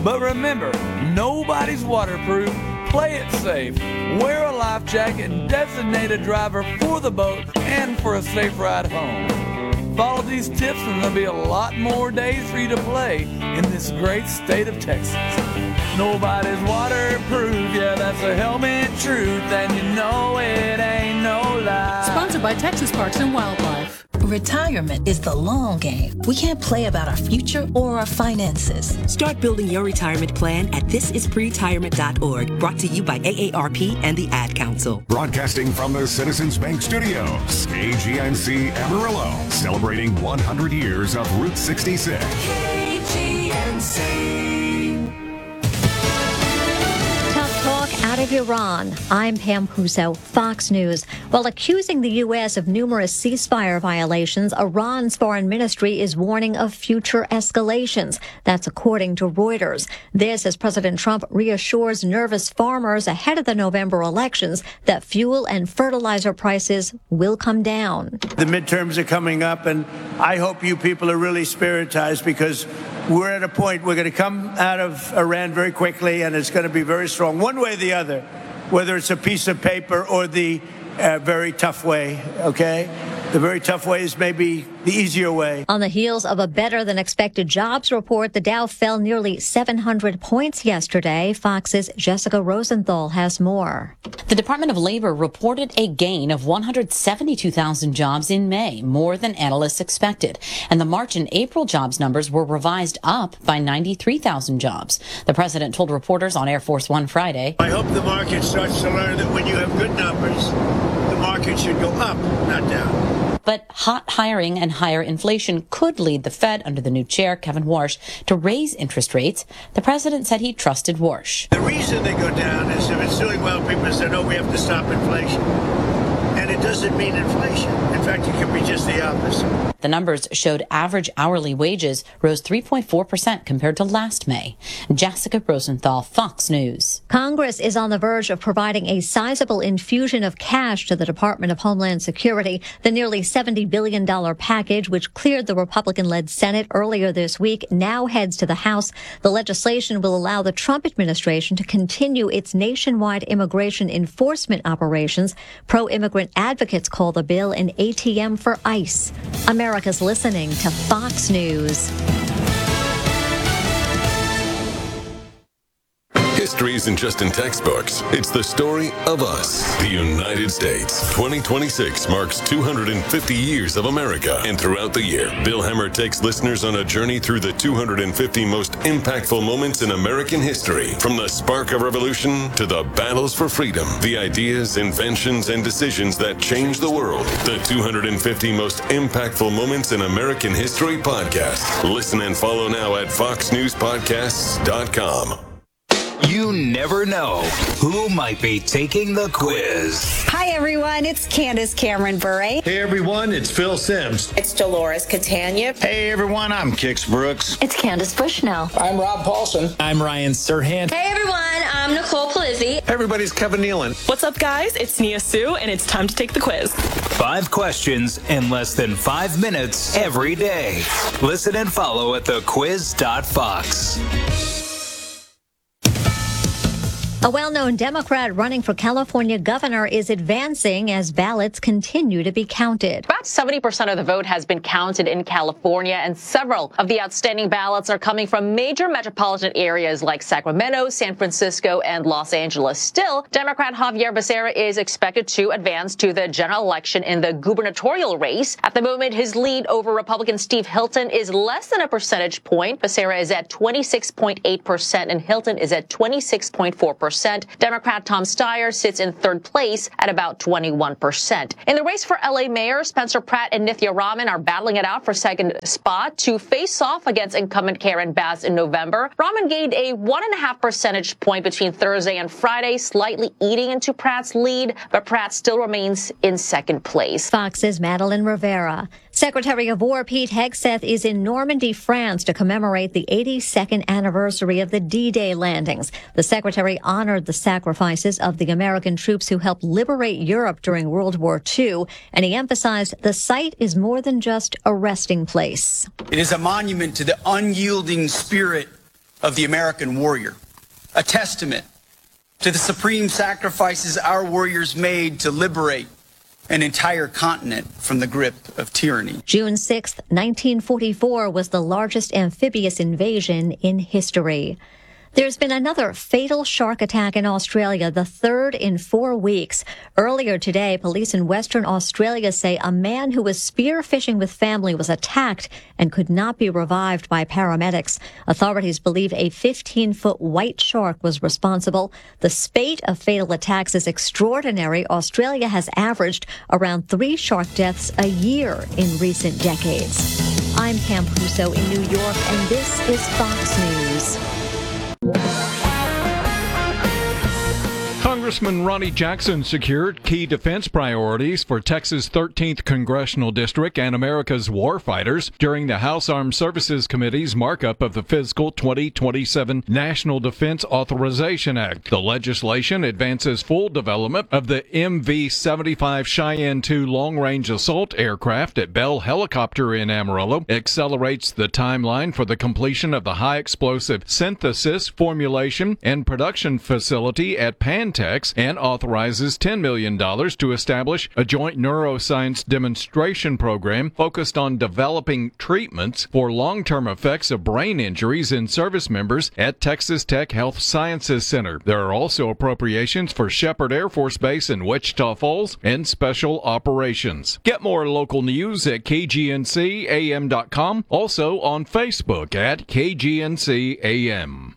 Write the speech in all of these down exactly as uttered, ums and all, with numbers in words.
But remember, nobody's waterproof. Play it safe. Wear a life jacket and designate a driver for the boat and for a safe ride home. Follow these tips and there'll be a lot more days for you to play in this great state of Texas. Nobody's waterproof, yeah, that's a helmet truth, and you know it ain't no lie. Sponsored by Texas Parks and Wildlife. Retirement is the long game. We can't play about our future or our finances. Start building your retirement plan at this is pretirement dot org. Brought to you by A A R P and the Ad Council. Broadcasting from the Citizens Bank Studios, K G N C Amarillo, celebrating one hundred years of Route sixty-six. K G N C. Out of Iran, I'm Pam Puso, Fox News. While accusing the U S of numerous ceasefire violations, Iran's foreign ministry is warning of future escalations. That's according to Reuters. This as President Trump reassures nervous farmers ahead of the November elections that fuel and fertilizer prices will come down. The midterms are coming up, and I hope you people are really spiritized, because we're at a point we're going to come out of Iran very quickly, and it's going to be very strong, one way or the other, whether it's a piece of paper or the uh, very tough way, okay? The very tough way is maybe the easier way. On the heels of a better-than-expected jobs report, the Dow fell nearly seven hundred points yesterday. Fox's Jessica Rosenthal has more. The Department of Labor reported a gain of one hundred seventy-two thousand jobs in May, more than analysts expected. And the March and April jobs numbers were revised up by ninety-three thousand jobs. The president told reporters on Air Force One Friday, I hope the market starts to learn that when you have good numbers, the market should go up, not down. But hot hiring and higher inflation could lead the Fed, under the new chair, Kevin Warsh, to raise interest rates. The president said he trusted Warsh. The reason they go down is if it's doing well, people say, no, we have to stop inflation. And it doesn't mean inflation. In fact, it could be just the opposite. The numbers showed average hourly wages rose three point four percent compared to last May. Jessica Rosenthal, Fox News. Congress is on the verge of providing a sizable infusion of cash to the Department of Homeland Security. The nearly seventy billion dollars package, which cleared the Republican-led Senate earlier this week, now heads to the House. The legislation will allow the Trump administration to continue its nationwide immigration enforcement operations. Pro-immigrant advocates call the bill an A T M for ICE. America's listening to Fox News. History isn't just in textbooks. It's the story of us, the United States. twenty twenty-six marks two hundred fifty years of America. And throughout the year, Bill Hemmer takes listeners on a journey through the two hundred fifty most impactful moments in American history. From the spark of revolution to the battles for freedom, the ideas, inventions, and decisions that changed the world. The two hundred fifty most impactful moments in American history podcast. Listen and follow now at fox news podcasts dot com. You never know who might be taking the quiz. Hi, everyone. It's Candace Cameron Bure. Hey, everyone. It's Phil Sims. It's Dolores Catania. Hey, everyone. I'm Kix Brooks. It's Candace Bushnell. I'm Rob Paulson. I'm Ryan Serhant. Hey, everyone. I'm Nicole Polizzi. Hey, everybody. It's Kevin Nealon. What's up, guys? It's Nia Sue, and it's time to take the quiz. Five questions in less than five minutes every day. Listen and follow at the quiz dot fox. A well-known Democrat running for California governor is advancing as ballots continue to be counted. About seventy percent of the vote has been counted in California, and several of the outstanding ballots are coming from major metropolitan areas like Sacramento, San Francisco, and Los Angeles. Still, Democrat Javier Becerra is expected to advance to the general election in the gubernatorial race. At the moment, his lead over Republican Steve Hilton is less than a percentage point. Becerra is at twenty-six point eight percent, and Hilton is at twenty-six point four percent. Democrat Tom Steyer sits in third place at about twenty-one percent. In the race for L A mayor, Spencer Pratt and Nithya Raman are battling it out for second spot to face off against incumbent Karen Bass in November. Raman gained a one and a half percentage point between Thursday and Friday, slightly eating into Pratt's lead, but Pratt still remains in second place. Fox's Madeline Rivera. Secretary of War Pete Hegseth is in Normandy, France to commemorate the eighty-second anniversary of the D-Day landings. The secretary honored the sacrifices of the American troops who helped liberate Europe during World War Two, and he emphasized the site is more than just a resting place. It is a monument to the unyielding spirit of the American warrior, a testament to the supreme sacrifices our warriors made to liberate an entire continent from the grip of tyranny. June sixth, nineteen forty-four was the largest amphibious invasion in history. There's been another fatal shark attack in Australia, the third in four weeks. Earlier today, police in Western Australia say a man who was spearfishing with family was attacked and could not be revived by paramedics. Authorities believe a fifteen-foot white shark was responsible. The spate of fatal attacks is extraordinary. Australia has averaged around three shark deaths a year in recent decades. I'm Pam Puso in New York, and this is Fox News. Congressman Ronnie Jackson secured key defense priorities for Texas' thirteenth Congressional District and America's warfighters during the House Armed Services Committee's markup of the fiscal twenty twenty-seven National Defense Authorization Act. The legislation advances full development of the M V seventy-five Cheyenne two long-range assault aircraft at Bell Helicopter in Amarillo, accelerates the timeline for the completion of the high-explosive synthesis, formulation, and production facility at Pantex, and authorizes ten million dollars to establish a joint neuroscience demonstration program focused on developing treatments for long-term effects of brain injuries in service members at Texas Tech Health Sciences Center. There are also appropriations for Shepherd Air Force Base in Wichita Falls and special operations. Get more local news at K G N C A M dot com, also on Facebook at K G N C A M.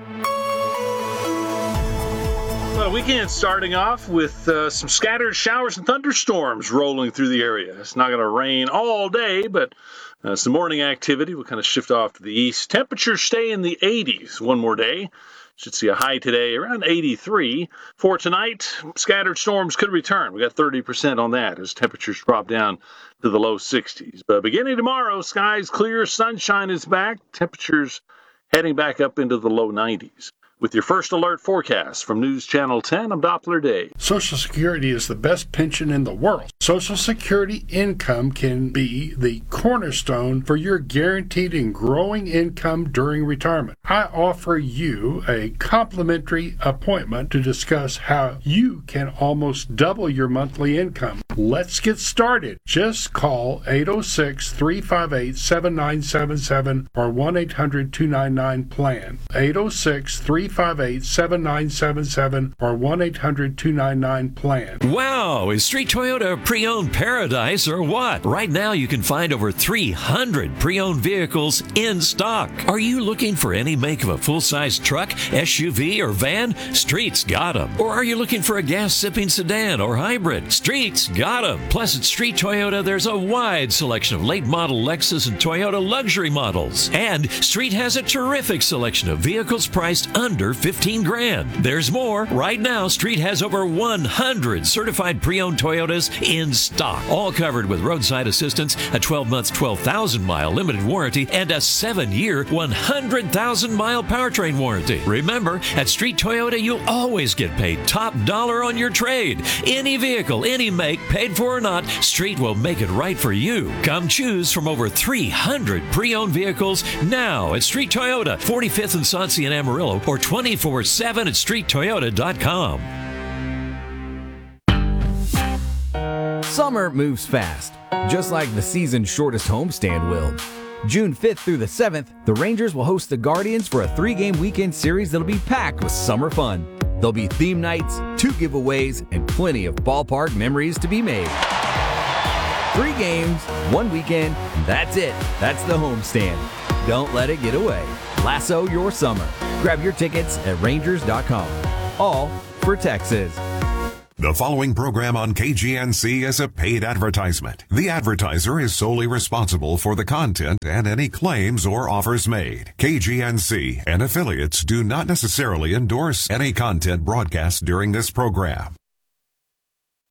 Well, weekend starting off with uh, some scattered showers and thunderstorms rolling through the area. It's not going to rain all day, but uh, some morning activity will kind of shift off to the east. Temperatures stay in the eighties one more day. Should see a high today around eighty-three. For tonight, scattered storms could return. We got thirty percent on that as temperatures drop down to the low sixties. But beginning tomorrow, skies clear, sunshine is back. Temperatures heading back up into the low nineties. With your first alert forecast from News Channel ten, I'm Doppler Dave. Social Security is the best pension in the world. Social Security income can be the cornerstone for your guaranteed and growing income during retirement. I offer you a complimentary appointment to discuss how you can almost double your monthly income. Let's get started. Just call eight oh six, three five eight, seven nine seven seven or one eight hundred, two nine nine, plan. eight oh six, three five eight, seven nine seven seven or one eight hundred, two nine nine, plan. Wow, is Street Toyota a pre-owned paradise or what? Right now you can find over three hundred pre-owned vehicles in stock. Are you looking for any make of a full-size truck, S U V, or van? Street's got them. Or are you looking for a gas-sipping sedan or hybrid? Street's got them. Plus at Street Toyota there's a wide selection of late-model Lexus and Toyota luxury models. And Street has a terrific selection of vehicles priced under fifteen grand. There's more. Right now, Street has over one hundred certified pre-owned Toyotas in stock, all covered with roadside assistance, a twelve month, twelve thousand mile limited warranty, and a seven year, one hundred thousand mile powertrain warranty. Remember, at Street Toyota, you'll always get paid top dollar on your trade. Any vehicle, any make, paid for or not, Street will make it right for you. Come choose from over three hundred pre-owned vehicles now at Street Toyota, forty-fifth and Sauncey in Amarillo, or twenty-four seven at street toyota dot com. Summer moves fast, just like the season's shortest homestand will. June fifth through the seventh, the Rangers will host the Guardians for a three-game weekend series that'll be packed with summer fun. There'll be theme nights, two giveaways, and plenty of ballpark memories to be made. Three games, one weekend, and that's it. That's the homestand. Don't let it get away. Lasso your summer. Grab your tickets at rangers dot com. All for Texas. The following program on K G N C is a paid advertisement. The advertiser is solely responsible for the content and any claims or offers made. K G N C and affiliates do not necessarily endorse any content broadcast during this program.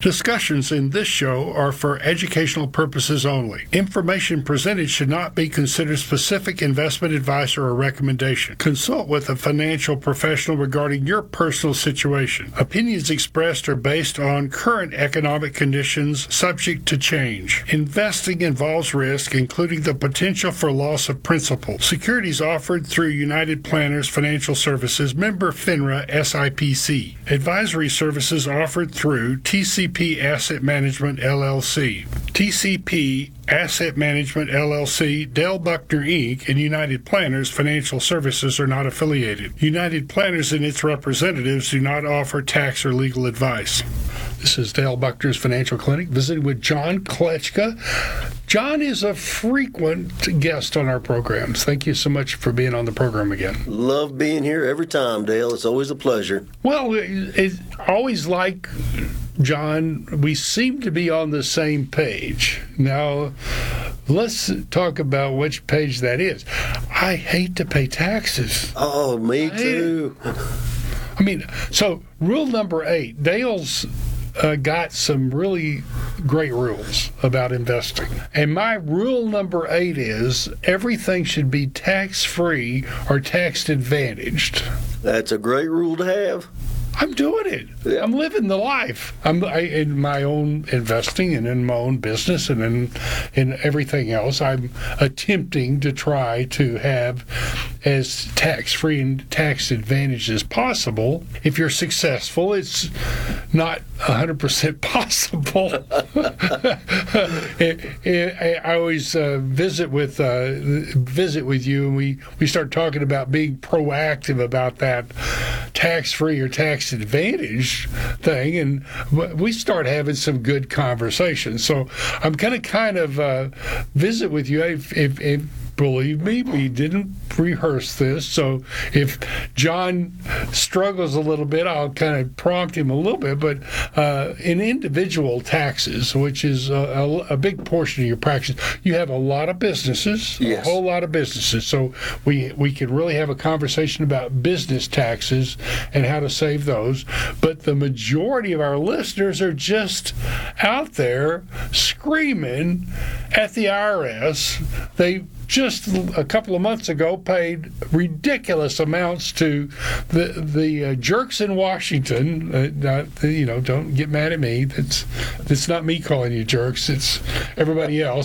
Discussions in this show are for educational purposes only. Information presented should not be considered specific investment advice or a recommendation. Consult with a financial professional regarding your personal situation. Opinions expressed are based on current economic conditions, subject to change. Investing involves risk, including the potential for loss of principal. Securities offered through United Planners Financial Services, member FINRA S I P C. Advisory services offered through T C P Asset Management L L C. T C P Asset Management L L C, Dale Buckner Incorporated, and United Planners Financial Services are not affiliated. United Planners and its representatives do not offer tax or legal advice. This is Dale Buckner's Financial Clinic, visiting with John Klechka. John is a frequent guest on our programs. Thank you so much for being on the program again. Love being here every time, Dale. It's always a pleasure. Well, it's always like, John, we seem to be on the same page. Now, let's talk about which page that is. I hate to pay taxes. Oh, me too. I mean, so rule number eight, Dale's uh, got some really great rules about investing. And my rule number eight is everything should be tax-free or tax-advantaged. That's a great rule to have. I'm doing it. Yeah. I'm living the life. I'm I, in my own investing and in my own business and in in everything else. I'm attempting to try to have as tax-free and tax-advantaged as possible. If you're successful, it's not one hundred percent possible. it, it, I always uh, visit with uh, visit with you, and we, we start talking about being proactive about that tax-free or tax-advantaged thing, and we start having some good conversations. So I'm going to kind of uh, visit with you. If, if, if Believe me, we didn't rehearse this, so if John struggles a little bit, I'll kind of prompt him a little bit. But uh, in individual taxes, which is a, a, a big portion of your practice, you have a lot of businesses, yes. a whole lot of businesses. So we we could really have a conversation about business taxes and how to save those. But the majority of our listeners are just out there screaming at the I R S. They just a couple of months ago paid ridiculous amounts to the the uh, jerks in Washington. Uh, not, you know, don't get mad at me. That's that's not me calling you jerks. It's everybody else.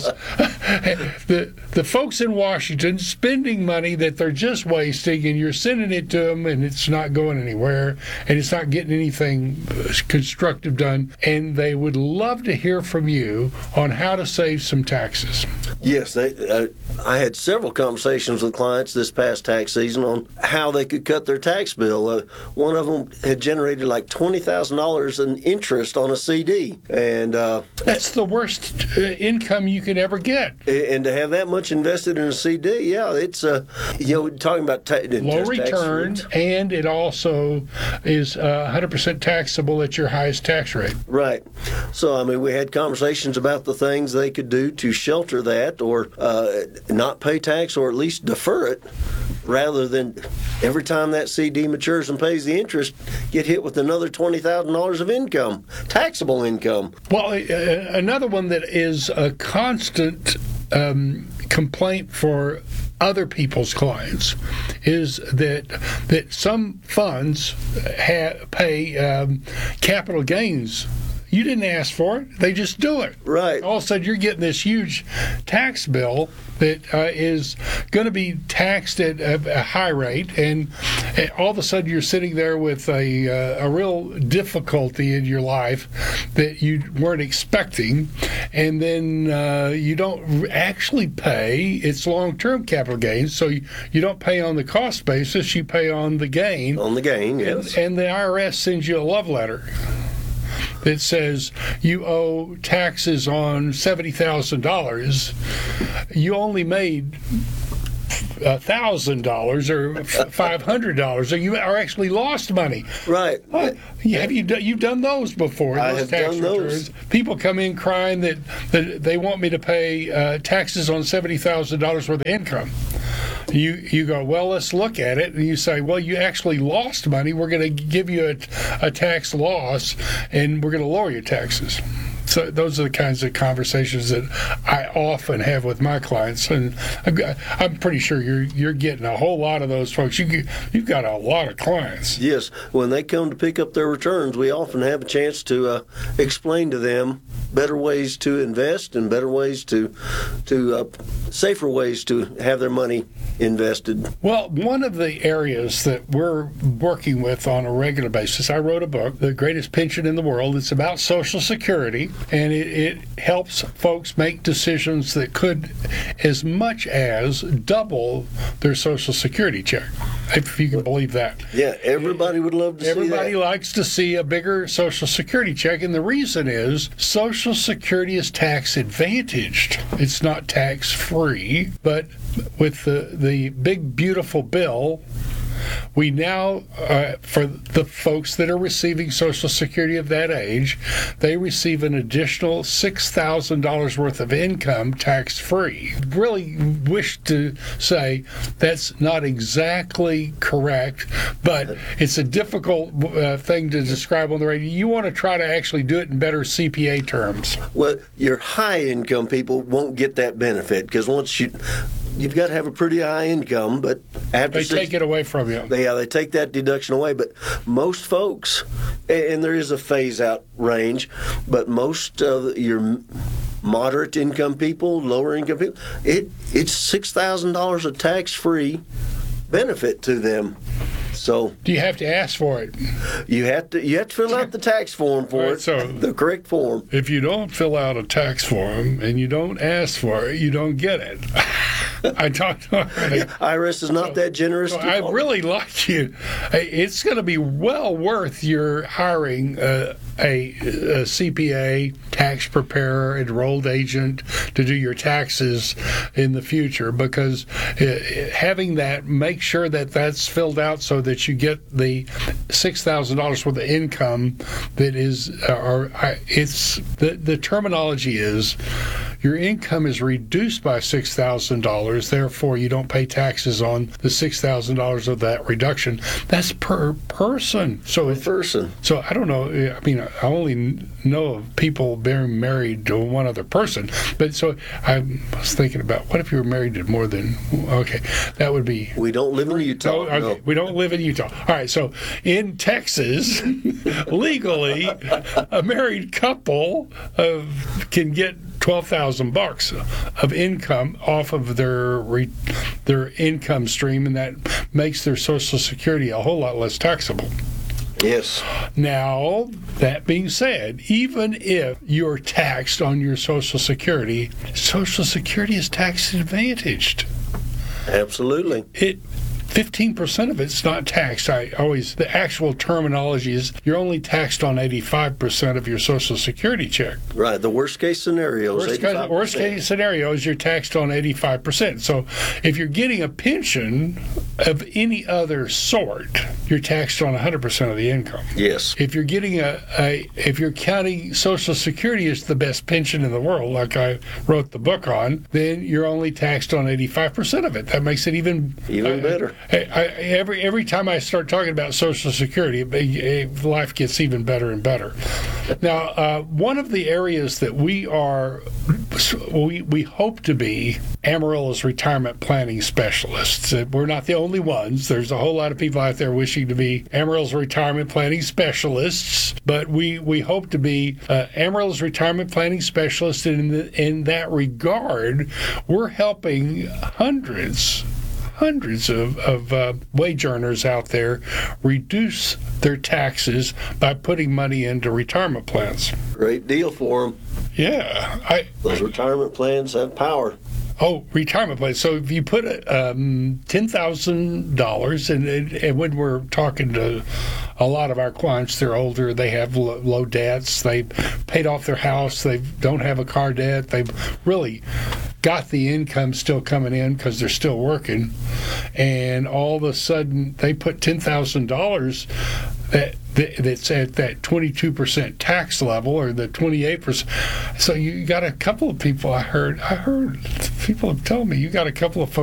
the the folks in Washington spending money that they're just wasting, and you're sending it to them, and it's not going anywhere, and it's not getting anything constructive done. And they would love to hear from you on how to save some taxes. Yes, they, uh, I had several conversations with clients this past tax season on how they could cut their tax bill. Uh, one of them had generated like twenty thousand dollars in interest on a C D. And uh, that's the worst uh, income you could ever get. And to have that much invested in a C D, yeah, it's, uh, you know, talking about ta- low return, and it also is uh, one hundred percent taxable at your highest tax rate. Right. So, I mean, we had conversations about the things they could do to shelter that or uh, not pay tax or at least defer it, rather than every time that C D matures and pays the interest, get hit with another twenty thousand dollars of income, taxable income. Well, uh, another one that is a constant um, complaint for other people's clients is that that some funds ha- pay um, capital gains. You didn't ask for it. They just do it. Right. All of a sudden, you're getting this huge tax bill that uh, is going to be taxed at a, a high rate, and all of a sudden, you're sitting there with a, uh, a real difficulty in your life that you weren't expecting, and then uh, you don't actually pay. It's long-term capital gains, so you, you don't pay on the cost basis. You pay on the gain. On the gain, yes. And, and the I R S sends you a love letter that says you owe taxes on seventy thousand dollars. You only made one thousand dollars or five hundred dollars, or you are actually lost money. Right. What? Have you done, you've done those before? I those have tax done returns. those. People come in crying that, that they want me to pay uh, taxes on seventy thousand dollars worth of income. you you go, well, let's look at it, and you say, well, you actually lost money. We're going to give you a, a tax loss, and we're going to lower your taxes. So those are the kinds of conversations that I often have with my clients, and I'm pretty sure you're you're getting a whole lot of those folks. You you've got a lot of clients. Yes, when they come to pick up their returns, we often have a chance to uh, explain to them better ways to invest and better ways to to uh, safer ways to have their money invested. Well, one of the areas that we're working with on a regular basis, I wrote a book, The Greatest Pension in the World. It's about Social Security. And it, it helps folks make decisions that could as much as double their Social Security check, if you can believe that. Yeah, everybody would love to everybody see that. Everybody likes to see a bigger Social Security check, and the reason is Social Security is tax advantaged. It's not tax free, but with the, the big, beautiful bill, we now, uh, for the folks that are receiving Social Security of that age, they receive an additional six thousand dollars worth of income tax-free. Really wish to say that's not exactly correct, but it's a difficult uh, thing to describe on the radio. You want to try to actually do it in better C P A terms. Well, your high-income people won't get that benefit because once you... You've got to have a pretty high income, but after they six, take it away from you. They, yeah, they take that deduction away. But most folks, and there is a phase-out range, but most of your moderate income people, lower income people, it it's six thousand dollars of tax-free benefit to them. So do you have to ask for it? You have to. You have to fill out the tax form for right, it. So the correct form. If you don't fill out a tax form and you don't ask for it, you don't get it. I talked to yeah, I R S is not so, that generous. So I really like you. It's going to be well worth your hiring uh, a, a C P A, tax preparer, enrolled agent to do your taxes in the future, because uh, having that, make sure that that's filled out so that you get the six thousand dollars worth of income that is, uh, or it's the the terminology is your income is reduced by six thousand dollars, therefore you don't pay taxes on the six thousand dollars of that reduction. That's per person. So per person. So I don't know, I mean, I only know of people being married to one other person, but so I was thinking about, what if you were married to more than, okay, that would be... We don't live in Utah. No, okay, no. We don't live in Utah. All right, so in Texas, legally, a married couple uh, can get twelve thousand bucks of income off of their re, their income stream, and that makes their Social Security a whole lot less taxable. Yes. Now, that being said, even if you're taxed on your Social Security, Social Security is tax advantaged. Absolutely. It fifteen percent of it's not taxed. I always, the actual terminology is you're only taxed on eighty-five percent of your Social Security check. Right, the worst case scenario is worst case, worst case scenario is you're taxed on eighty-five percent. So if you're getting a pension of any other sort, you're taxed on one hundred percent of the income. Yes. If you're getting a, a if you're counting Social Security as the best pension in the world, like I wrote the book on, then you're only taxed on eighty-five percent of it. That makes it even even uh, better. I, I, every every time I start talking about Social Security, it, it, life gets even better and better. Now, uh, one of the areas that we are, we we hope to be Amarillo's retirement planning specialists. We're not the only ones. There's a whole lot of people out there wishing to be Amarillo's retirement planning specialists, but we, we hope to be uh, Amarillo's retirement planning specialists. And in, the, in that regard, we're helping hundreds hundreds of, of uh, wage earners out there reduce their taxes by putting money into retirement plans. Great deal for them. Yeah. I, Those retirement plans have power. Oh, retirement plans. So if you put um, ten thousand dollars, and, and when we're talking to a lot of our clients, they're older, they have low, low debts, they've paid off their house, they don't have a car debt, they've really got the income still coming in because they're still working, and all of a sudden they put ten thousand dollars that that's at that twenty-two percent tax level, or the twenty-eight percent. So you got a couple of people I heard, I heard people have told me you got a couple of folks